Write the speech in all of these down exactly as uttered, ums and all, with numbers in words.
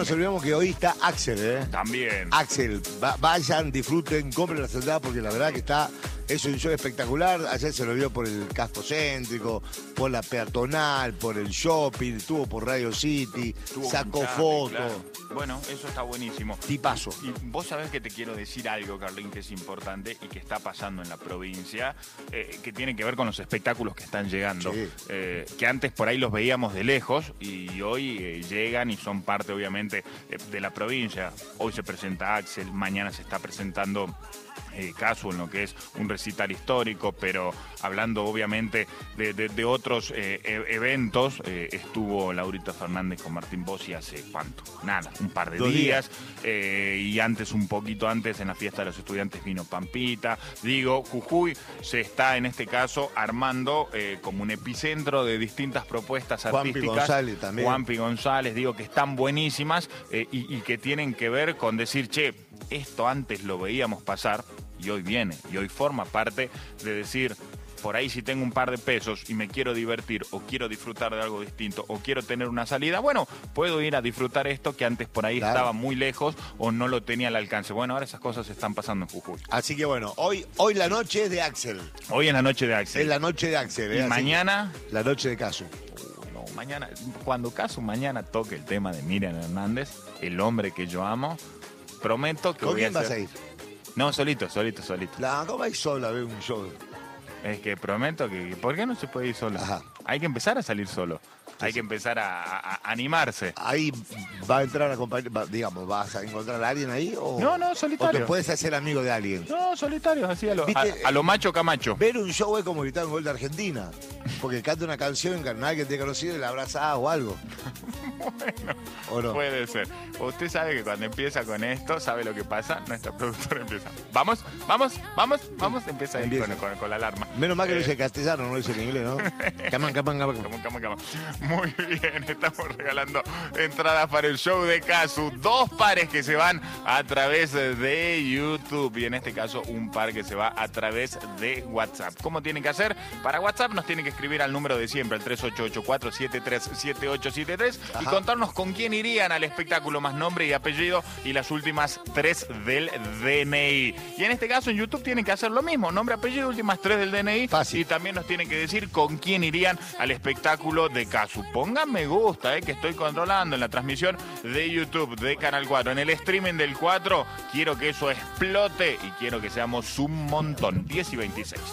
nos olvidemos que hoy está Axel, ¿eh? También. Axel, va, vayan, disfruten, compren la entrada porque la verdad que está... Es un show espectacular. Ayer se lo vio por el casco céntrico, por la peatonal, por el shopping, estuvo por Radio City, Tuvo sacó mucha, fotos. claro. Bueno, eso está buenísimo. Tipazo. Y vos sabés que te quiero decir algo, Carlín, que es importante y que está pasando en la provincia, eh, que tiene que ver con los espectáculos que están llegando. Sí. Eh, que antes por ahí los veíamos de lejos y hoy eh, llegan y son parte, obviamente, eh, de la provincia. Hoy se presenta Axel, mañana se está presentando... Eh, caso en lo que es un recital histórico, pero hablando obviamente de, de, de otros eh, e eventos, eh, estuvo Laurita Fernández con Martín Bossi hace cuánto, nada, un par de Dos días, eh, y antes, un poquito antes, en la fiesta de los estudiantes vino Pampita. Digo, Jujuy se está en este caso armando eh, como un epicentro de distintas propuestas Juanpi artísticas. González también. Juanpi González, digo que están buenísimas eh, y, y que tienen que ver con decir, che, esto antes lo veíamos pasar y hoy viene, y hoy forma parte de decir, por ahí si tengo un par de pesos y me quiero divertir o quiero disfrutar de algo distinto o quiero tener una salida, bueno, puedo ir a disfrutar esto que antes por ahí Claro. estaba muy lejos o no lo tenía al alcance. Bueno, ahora esas cosas están pasando en Jujuy. Así que bueno, hoy, hoy la noche es de Axel. Hoy en la noche de Axel. Es la noche de Axel. ¿eh? Y Así mañana... que la noche de Casu. No, mañana, cuando Casu mañana toque el tema de Miriam Hernández, el hombre que yo amo, prometo que ¿Con voy quién a vas hacer... a ir? No, solito, solito, solito. La, ¿Cómo vais sola a ver un show? Es que prometo que... ¿Por qué no se puede ir solo? Ajá. Hay que empezar a salir solo. Hay sí. que empezar a, a- a animarse. Ahí va a entrar a acompañar, va- digamos, ¿vas a encontrar a alguien ahí? O, No, no, ¿O solitario. te puedes hacer amigo de alguien? No, solitarios, así a lo, a, ¿Viste? a lo macho camacho. Ver un show es como gritar un gol de Argentina. Porque canta una canción, carnal, que te ha conocido y la abrazás o algo. Bueno, ¿O no? puede ser. Usted sabe que cuando empieza con esto, ¿sabe lo que pasa? Nuestra productora empieza. Vamos, vamos, vamos, vamos. Empieza ahí Empieza. con, con- con la alarma. Menos mal que lo Eh, dice en castellano, no lo dice en inglés, ¿no? Caman, caman, caman. Cama, cama, cama. Muy bien, estamos regalando entradas para el show de Casu. Dos pares que se van a través de YouTube y en este caso un par que se va a través de WhatsApp. ¿Cómo tienen que hacer? Para WhatsApp nos tienen que escribir al número de siempre, el tres ocho ocho cuatro siete tres siete ocho siete tres y Ajá. contarnos con quién irían al espectáculo, más nombre y apellido y las últimas tres del D N I. Y en este caso en YouTube tienen que hacer lo mismo, nombre, apellido, últimas tres del D N I. Fácil. Y también nos tienen que decir con quién irían al espectáculo de Casu. Pongan me gusta, eh, que estoy controlando en la transmisión de YouTube de Canal cuatro. En el streaming del cuatro, quiero que eso explote y quiero que seamos un montón. diez y veintiséis.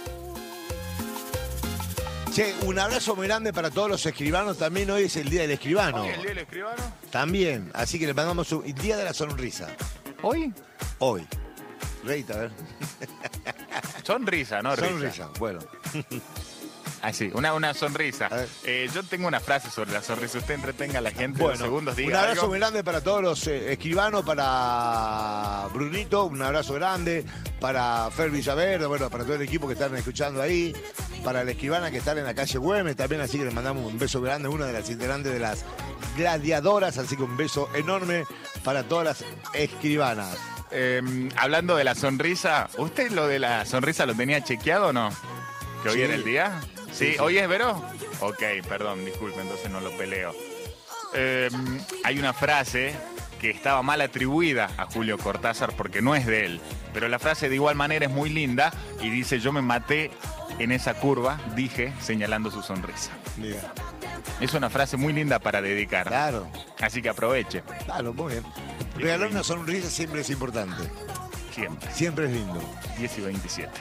Che, un abrazo muy grande para todos los escribanos. También hoy es el Día del Escribano. ¿Hoy el día del escribano? También. Así que le mandamos un Día de la Sonrisa. ¿Hoy? Hoy. Reita, a ver. Sonrisa, ¿no? Risa. Sonrisa. Bueno. Así, una, una sonrisa. A ver. Eh, yo tengo una frase sobre la sonrisa. Usted entretenga a la gente Bueno, unos segundos, diga un abrazo algo. muy grande para todos los eh, escribanos, para Brunito, un abrazo grande, para Fer Villaverde, bueno, para todo el equipo que están escuchando ahí, para la escribana que están en la calle Güemes también, así que les mandamos un beso grande, una de las integrantes de las gladiadoras, así que un beso enorme para todas las escribanas. Eh, hablando de la sonrisa, ¿usted lo de la sonrisa lo tenía chequeado o no? ¿Que hoy Sí. era el día? ¿Sí? Sí, sí. ¿Hoy es Vero? Ok, perdón, disculpe, entonces no lo peleo. Eh, hay una frase que estaba mal atribuida a Julio Cortázar porque no es de él, pero la frase de igual manera es muy linda y dice, yo me maté en esa curva, dije, señalando su sonrisa. Mira, Es una frase muy linda para dedicar, claro, así que aproveche, claro, muy bien. Regalar una sonrisa siempre es importante, siempre. siempre es lindo. diez y veintisiete.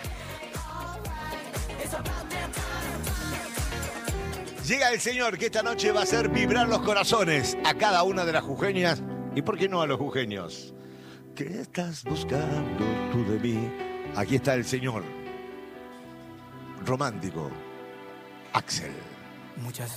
Llega el señor que esta noche va a hacer vibrar los corazones a cada una de las jujeñas y por qué no a los jujeños. ¿Qué estás buscando tú de mí? Aquí está el señor romántico, Axel. Muchas